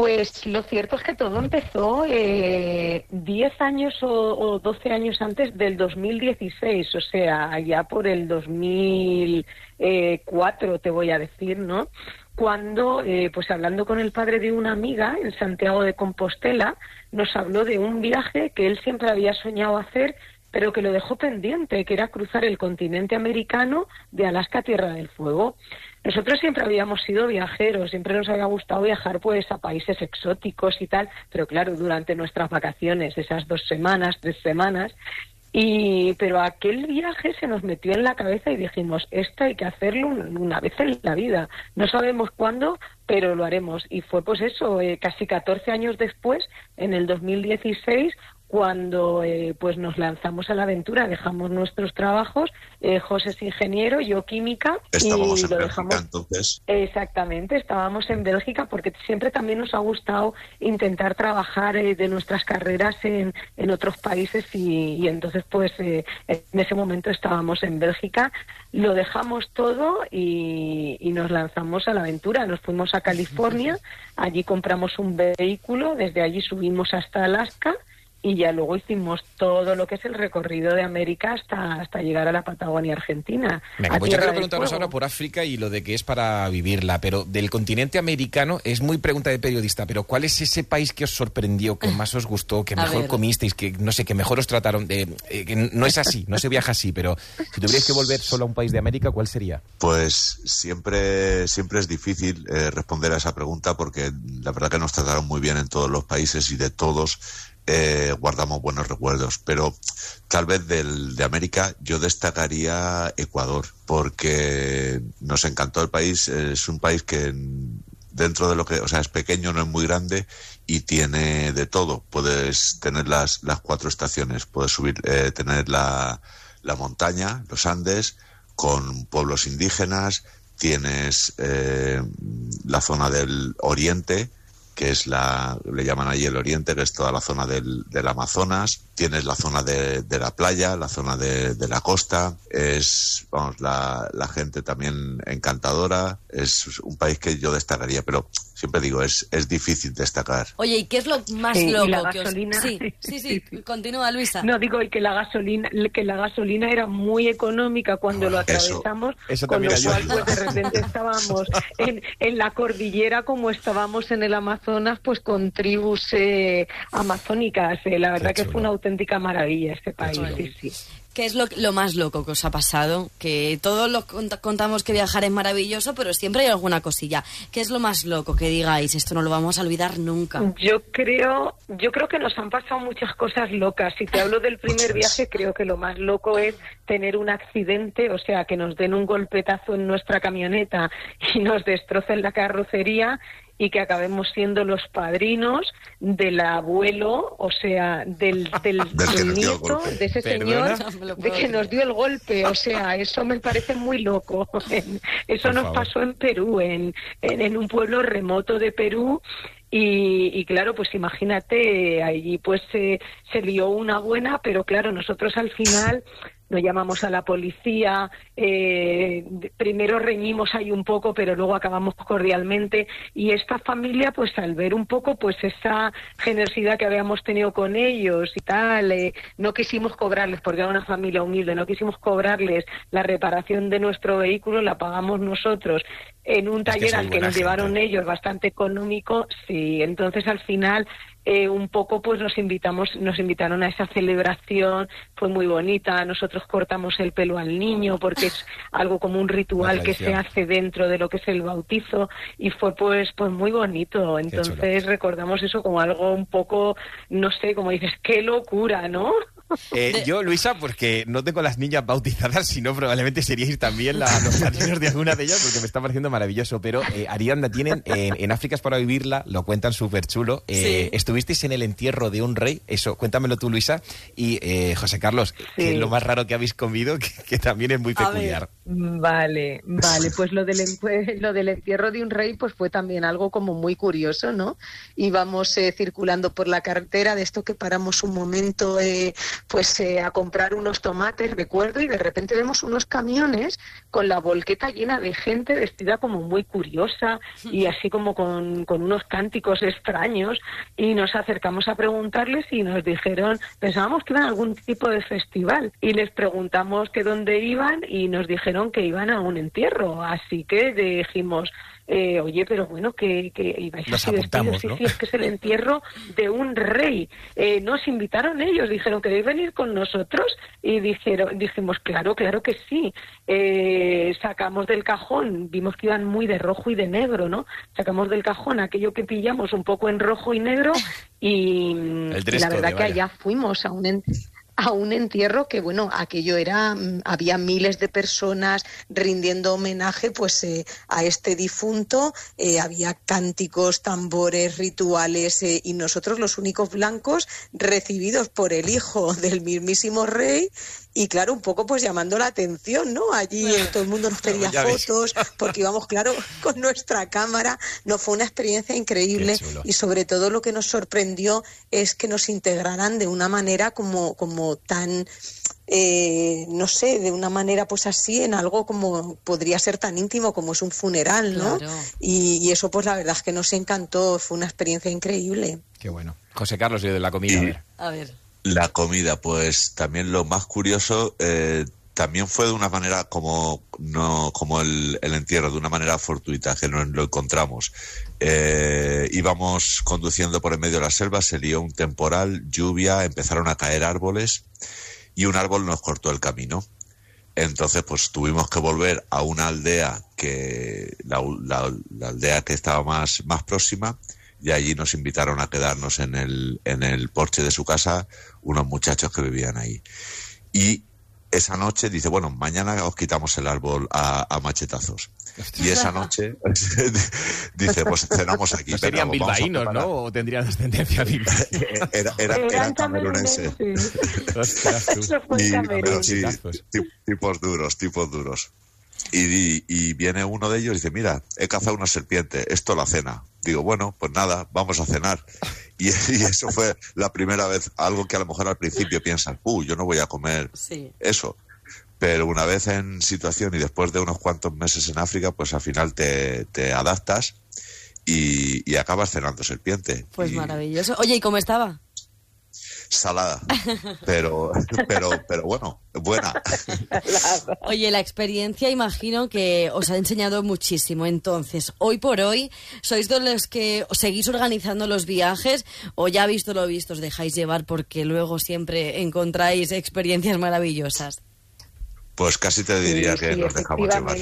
Pues lo cierto es que todo empezó 10 años o 12 años antes del 2016, o sea, ya por el 2004 te voy a decir, ¿no? Cuando, pues hablando con el padre de una amiga en Santiago de Compostela, nos habló de un viaje que él siempre había soñado hacer, pero que lo dejó pendiente, que era cruzar el continente americano de Alaska a Tierra del Fuego. Nosotros siempre habíamos sido viajeros, siempre nos había gustado viajar pues a países exóticos y tal, pero claro, durante nuestras vacaciones, esas 2 semanas, 3 semanas, pero aquel viaje se nos metió en la cabeza y dijimos, esto hay que hacerlo una vez en la vida. No sabemos cuándo, pero lo haremos. Y fue pues eso, casi 14 años después, en el 2016, cuando pues nos lanzamos a la aventura, dejamos nuestros trabajos, José es ingeniero, yo química. Estábamos y en lo Bélgica, dejamos. entonces. Exactamente, estábamos en Bélgica porque siempre también nos ha gustado intentar trabajar de nuestras carreras en otros países y entonces pues en ese momento estábamos en Bélgica, lo dejamos todo y nos lanzamos a la aventura. Nos fuimos a California, allí compramos un vehículo, desde allí subimos hasta Alaska y ya luego hicimos todo lo que es el recorrido de América hasta llegar a la Patagonia Argentina. Venga, pues yo quiero preguntaros ahora por África y lo de que es para vivirla, pero del continente americano es muy pregunta de periodista, pero ¿cuál es ese país que os sorprendió, que más os gustó, que mejor comisteis, que no sé, que mejor os trataron? Que no es así, no se viaja así, pero si tuvierais que volver solo a un país de América, ¿cuál sería? Pues siempre es difícil responder a esa pregunta porque la verdad que nos trataron muy bien en todos los países y de todos guardamos buenos recuerdos, pero tal vez de América yo destacaría Ecuador, porque nos encantó el país. Es un país que dentro de lo que, o sea, es pequeño, no es muy grande y tiene de todo. Puedes tener las 4 estaciones, puedes subir, tener la montaña, los Andes, con pueblos indígenas, tienes la zona del oriente, que es le llaman ahí el oriente, que es toda la zona del Amazonas. Tienes la zona de la playa, la zona de la costa. Es, vamos, la gente también encantadora. Es un país que yo destacaría, pero siempre digo, es difícil destacar. Oye, ¿y qué es lo más loco? La gasolina, Sí, continúa, Luisa. No, digo, y que la gasolina era muy económica cuando lo atravesamos, eso con lo también cual ayuda. pues de repente estábamos en la cordillera como estábamos en el Amazonas, pues con tribus amazónicas. La verdad que fue una auténtica maravilla este país, sí. ¿Qué es lo más loco que os ha pasado? Que todos contamos que viajar es maravilloso, pero siempre hay alguna cosilla. ¿Qué es lo más loco que digáis? Esto no lo vamos a olvidar nunca. Yo creo que nos han pasado muchas cosas locas. Si te hablo del primer viaje, creo que lo más loco es tener un accidente, o sea, que nos den un golpetazo en nuestra camioneta y nos destrocen la carrocería y que acabemos siendo los padrinos del abuelo, o sea, del nieto de ese señor de que nos dio el golpe. O sea, eso me parece muy loco. Eso nos pasó en Perú, en un pueblo remoto de Perú. Y claro, pues imagínate, allí pues se lió una buena, pero claro, nosotros al final no llamamos a la policía, primero reñimos ahí un poco, pero luego acabamos cordialmente, y esta familia, pues al ver un poco pues esa generosidad que habíamos tenido con ellos y tal, no quisimos cobrarles, porque era una familia humilde, no quisimos cobrarles la reparación de nuestro vehículo, la pagamos nosotros en un taller al que nos llevaron ellos, bastante económico, sí. Entonces al final un poco pues nos invitaron a esa celebración, fue muy bonita. Nosotros cortamos el pelo al niño porque es algo como un ritual que se hace dentro de lo que es el bautizo, y fue pues muy bonito. Entonces recordamos eso como algo un poco, no sé, como dices, qué locura, ¿no? Yo, Luisa, porque no tengo las niñas bautizadas, sino probablemente seríais también los padrinos de alguna de ellas, porque me está pareciendo maravilloso. Pero Ariadna, tienen en África es para vivirla, lo cuentan súper chulo. Estuvisteis en el entierro de un rey, eso, cuéntamelo tú, Luisa. Y José Carlos, ¿qué es lo más raro que habéis comido, que también es muy peculiar? Vale, pues lo del entierro de un rey pues fue también algo como muy curioso, ¿no? Íbamos circulando por la carretera, de esto que paramos un momento a comprar unos tomates, recuerdo, y de repente vemos unos camiones con la volqueta llena de gente vestida como muy curiosa y así como con unos cánticos extraños, y nos acercamos a preguntarles y nos dijeron, pensábamos que iban a algún tipo de festival, y les preguntamos que dónde iban y nos dijeron que iban a un entierro, así que dijimos, oye, pero bueno, que ibais nos así apuntamos, vestidos, ¿no? sí, es que es el entierro de un rey. Nos invitaron ellos, dijeron, ¿queréis venir con nosotros? Y dijimos, claro que sí. Sacamos del cajón, vimos que iban muy de rojo y de negro, ¿no? Sacamos del cajón aquello que pillamos un poco en rojo y negro y la verdad que allá fuimos a un entierro que, bueno, aquello había miles de personas rindiendo homenaje pues a este difunto, había cánticos, tambores, rituales, y nosotros los únicos blancos recibidos por el hijo del mismísimo rey, y claro, un poco pues llamando la atención, ¿no? Allí todo el mundo nos pedía fotos, porque íbamos, claro, con nuestra cámara. No, fue una experiencia increíble, y sobre todo lo que nos sorprendió es que nos integraran de una manera como tan, no sé, de una manera pues así, en algo como podría ser tan íntimo como es un funeral, ¿no? Claro. Y eso pues la verdad es que nos encantó, fue una experiencia increíble. Qué bueno. José Carlos, de la comida, a ver. La comida, pues también lo más curioso, también fue de una manera como el entierro, de una manera fortuita, que nos lo encontramos. Íbamos conduciendo por en medio de la selva, se lió un temporal, lluvia, empezaron a caer árboles y un árbol nos cortó el camino. Entonces, pues tuvimos que volver a una aldea la aldea que estaba más próxima, y allí nos invitaron a quedarnos en el porche de su casa unos muchachos que vivían ahí. Y esa noche dice, bueno, mañana os quitamos el árbol a machetazos. Y esa noche dice, pues cenamos aquí. ¿No serían bilbaínos, no? ¿O tendrían ascendencia bilbaína? Eran cameruneses. Eso fue Camerún. Sí, tipos duros. Y viene uno de ellos y dice, mira, he cazado una serpiente, esto la cena. Digo, bueno, pues nada, vamos a cenar. Y eso fue la primera vez, algo que a lo mejor al principio piensas, yo no voy a comer eso. Pero una vez en situación y después de unos cuantos meses en África, pues al final te adaptas y acabas cenando serpiente. Pues maravilloso. Oye, ¿y cómo estaba? Salada, pero bueno, buena. Oye, la experiencia imagino que os ha enseñado muchísimo. Entonces, hoy por hoy, ¿sois de los que seguís organizando los viajes o ya visto lo visto os dejáis llevar porque luego siempre encontráis experiencias maravillosas? Pues casi te diría que nos dejamos llevar.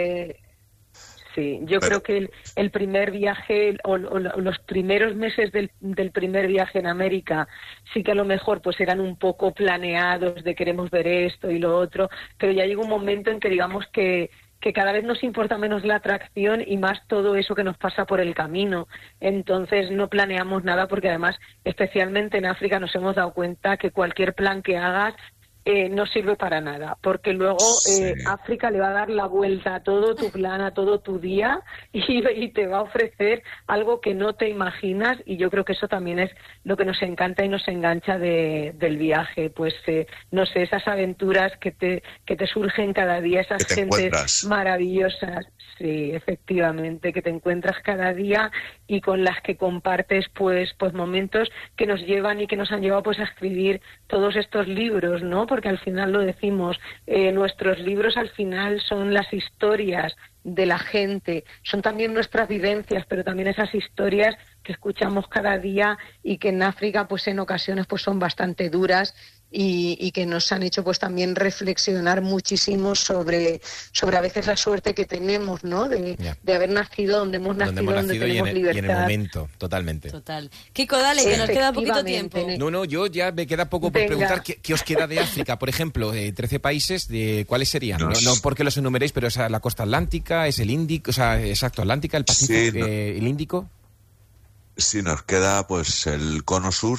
Sí, yo creo que el primer viaje o los primeros meses del primer viaje en América sí que a lo mejor pues eran un poco planeados de queremos ver esto y lo otro, pero ya llegó un momento en que digamos que cada vez nos importa menos la atracción y más todo eso que nos pasa por el camino. Entonces no planeamos nada porque además, especialmente en África, nos hemos dado cuenta que cualquier plan que hagas no sirve para nada, porque luego África le va a dar la vuelta a todo tu plan, a todo tu día y te va a ofrecer algo que no te imaginas, y yo creo que eso también es lo que nos encanta y nos engancha del viaje, pues no sé, esas aventuras que te surgen cada día, esas gentes maravillosas. Sí, efectivamente, que te encuentras cada día y con las que compartes pues momentos que nos llevan y que nos han llevado pues a escribir todos estos libros, ¿no? Porque al final lo decimos, nuestros libros al final son las historias de la gente, son también nuestras vivencias, pero también esas historias que escuchamos cada día y que en África pues en ocasiones pues son bastante duras y que nos han hecho pues también reflexionar muchísimo sobre a veces la suerte que tenemos, ¿no? De haber nacido donde hemos nacido, donde tenemos libertad. Y en el momento, totalmente. Total. Kiko, dale, que nos queda poquito tiempo. No, yo ya me queda poco por preguntar. ¿Qué os queda de África? Por ejemplo, 13 países, ¿cuáles serían? No porque los enumeréis, pero es la costa atlántica, es el Índico, Atlántica, el Pacífico, el Índico. Sí, nos queda pues el cono sur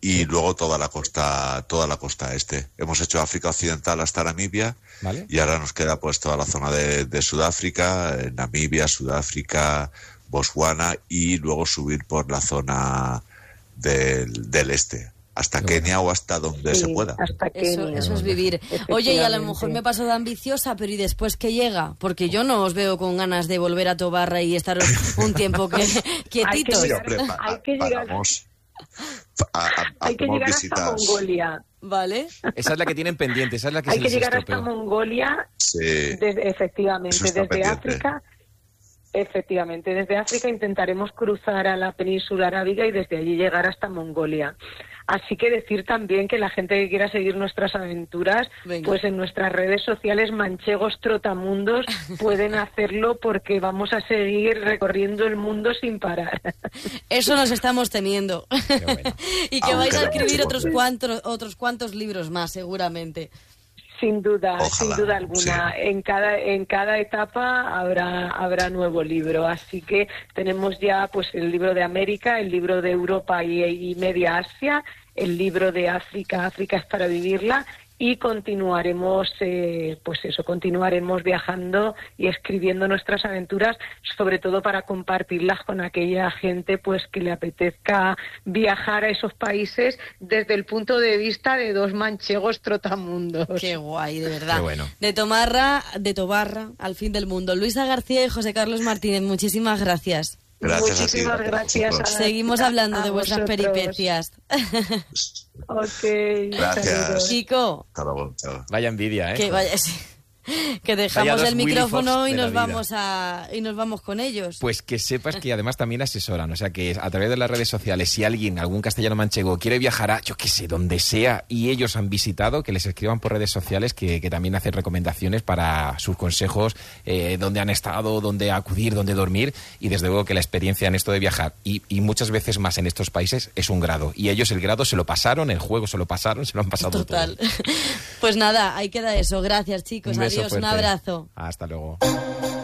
y luego toda la costa este. Hemos hecho África Occidental hasta Namibia, ¿vale? Y ahora nos queda pues toda la zona de Sudáfrica, Namibia, Sudáfrica, Botswana, y luego subir por la zona del este. Hasta Kenia o hasta donde se pueda. Hasta Kenia. Eso es vivir. Oye, y a lo mejor me paso de ambiciosa, pero ¿y después qué llega? Porque yo no os veo con ganas de volver a Tobarra y estar un tiempo quietitos. Hay que llegar hasta Mongolia. ¿Vale? Esa es la que tienen pendiente, esa es la que hay que llegar hasta Mongolia, efectivamente, desde África. Efectivamente, desde África intentaremos cruzar a la península arábiga y desde allí llegar hasta Mongolia. Así que decir también que la gente que quiera seguir nuestras aventuras, pues en nuestras redes sociales Manchegos Trotamundos pueden hacerlo, porque vamos a seguir recorriendo el mundo sin parar. Eso nos estamos temiendo. Qué bueno. Y que vais a escribir otros cuantos libros más, seguramente. Sin duda, Ojalá, sin duda alguna. Sí. En cada etapa habrá nuevo libro. Así que tenemos ya pues el libro de América, el libro de Europa y Media Asia, el libro de África, África es para vivirla, y continuaremos continuaremos viajando y escribiendo nuestras aventuras, sobre todo para compartirlas con aquella gente pues que le apetezca viajar a esos países desde el punto de vista de dos manchegos trotamundos. Qué guay, de verdad. Qué bueno. De Tobarra al fin del mundo. Luisa García y José Carlos Martínez, muchísimas gracias. Gracias. Muchísimas gracias. Seguimos hablando de vuestras peripecias. Ok. Gracias. Chico. Hasta luego. Chao. Vaya envidia, ¿eh? Que dejamos el micrófono y nos vamos con ellos. Pues que sepas que además también asesoran, o sea que a través de las redes sociales, si algún castellano manchego quiere viajar a, yo qué sé, donde sea, y ellos han visitado, que les escriban por redes sociales, que también hacen recomendaciones para sus consejos, dónde han estado, dónde acudir, dónde dormir, y desde luego que la experiencia en esto de viajar, y muchas veces más en estos países, es un grado, y ellos el grado se lo pasaron, el juego se lo pasaron, se lo han pasado total. todo. Pues nada, ahí queda eso. Gracias, chicos. Adiós, un abrazo. Hasta luego.